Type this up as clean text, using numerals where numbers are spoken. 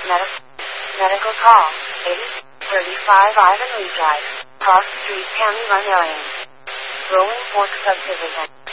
Medical call, 8035 Ivan Lee Drive, Cross Street, County Run, Aliens. Rolling Fork Subdivision.